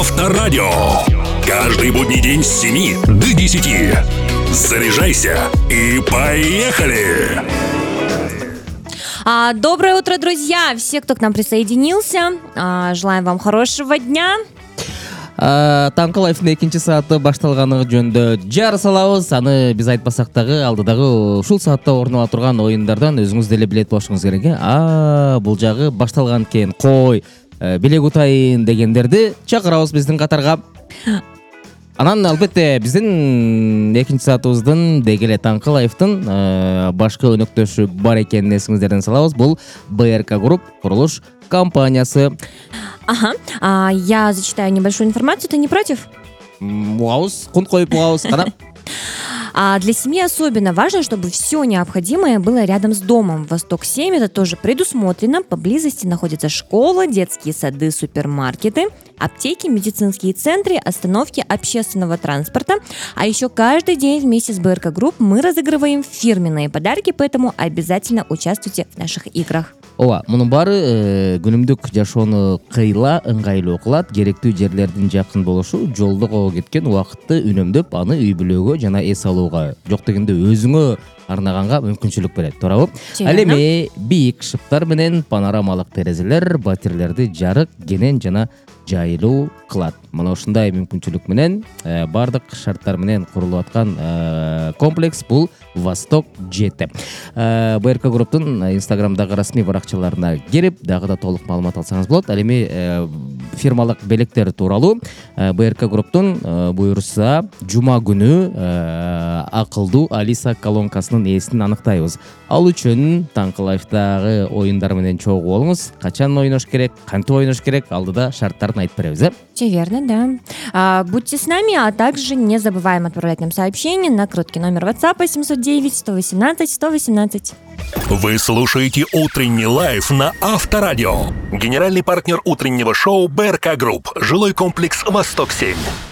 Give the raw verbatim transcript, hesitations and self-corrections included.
Авторадио. Каждый будний день с семи до десяти. Заряжайся и поехали! А, доброе утро, друзья! Все, кто к нам присоединился, а, желаем вам хорошего дня. Таңғы лайфтың экинчи сааты башталганы жөнүндө жар салабыз. Аны биз айтпасак дагы алдыдагы ушул саатта орун ала турган оюндардан өзүңүз деле билет болушуңуз керек. А бул жагы башталган экен. Кой, белек утайын дегендерди чакырабыз биздин катарга. Анан албетте биздин экинчи саатыбыздын деги эле таңкы лайфтын башкы өнөктөшү бар экенин эсиңиздерден салабыз. Бул БРК Групп курулуш компаниясы. Ага, а, я зачитаю небольшую информацию, ты не против? Уаус, кун коюп уаус, кана. А для семьи особенно важно, чтобы все необходимое было рядом с домом. Восток семь это тоже предусмотрено. Поблизости находятся школы, детские сады, супермаркеты, аптеки, медицинские центры, остановки общественного транспорта. А еще каждый день вместе с БРК Групп мы разыгрываем фирменные подарки, поэтому обязательно участвуйте в наших играх. Ооба, мунун баары күнүмдүк жашоону кыйла, ыңгайлуу кылат. Керектүү жерлердин жакын болушу, жолдо кеткен убакытты үнөмдөп, аны үй бүлөгө жана эс алууга, жок дегенде өзүңө арнаганга мүмкүнчүлүк берет. Туурабы? Ал эми бийик шыптар менен панорамалык терезелер батирлерди жарык, кенен жана жайылуу кылат. Мына ушундай мүмкүнчүлүк менен бардык шарттар менен курулуп аткан комплекс бул Восток жети. БРК Групптун инстаграмдагы расмий баракчаларына кирип, дагы да толук маалымат алсаңыз болот. Ал эми фирмалык белектер тууралуу БРК Групптун буюрса жума күнү акылдуу Алиса колонкасынын ээсин аныктайбыз. Ал үчүн таңкы лайфтагы оюндар менен чогуу болуңуз. Качан ойнош керек, кантип ойнош керек, алдыда шарттарын айтып беребиз, э? Все верно, да. А, будьте с нами, а также не забываем отправлять нам сообщения на короткий номер WhatsApp семь девять сто восемнадцать сто восемнадцать. Вы слушаете утренний лайф на Авторадио. Генеральный партнер утреннего шоу БРК Групп. Жилой комплекс Восток семь.